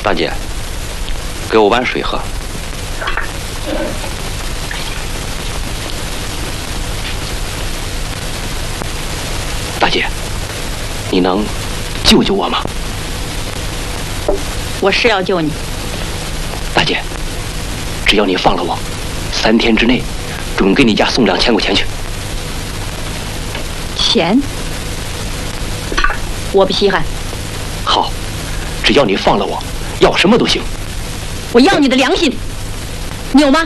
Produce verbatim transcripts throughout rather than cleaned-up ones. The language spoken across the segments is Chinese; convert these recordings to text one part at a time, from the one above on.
大姐，给我碗水喝。大姐，你能救救我吗？ 我是要救你。 大姐，只要你放了我，三天之内准给你家送两千块钱去。 钱？我不稀罕。 好，只要你放了我，要什么都行。 我要你的良心，你有吗？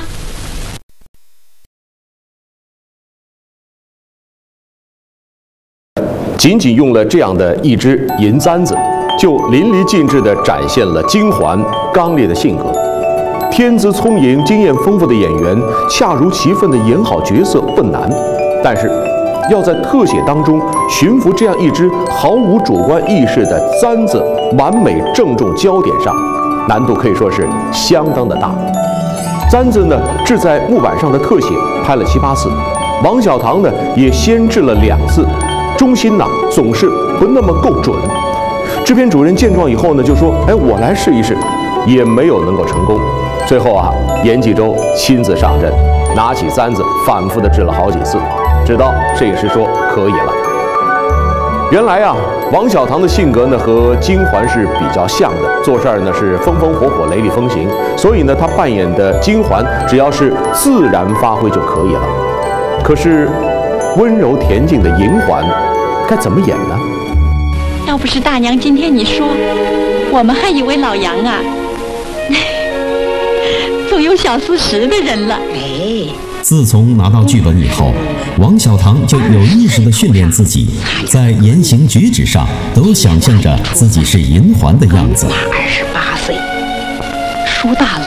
仅仅用了这样的一支银簪子，就淋漓尽致地展现了金环刚烈的性格。天资聪颖、经验丰富的演员，恰如其分地演好角色不难，但是要在特写当中驯服这样一只毫无主观意识的簪子，完美正中焦点上，难度可以说是相当的大。簪子呢制在木板上的特写拍了七八次，王小棠呢也先制了两次。中心呐总是不那么够准，制片主任见状以后呢就说：“哎，我来试一试。”也没有能够成功。最后啊，严纪洲亲自上阵，拿起簪子反复的制了好几次，直到摄影师说可以了。原来啊，王小棠的性格呢和金环是比较像的，做事儿呢是风风火火、雷厉风行，所以呢，她扮演的金环只要是自然发挥就可以了。可是温柔恬静的银环该怎么演呢？ 要不是大娘今天你说，我们还以为老杨啊总有小四十个人了。哎， 自从拿到剧本以后，王小棠就有意识地训练自己，在言行举止上都想象着自己是银环的样子。 二十八岁，书大了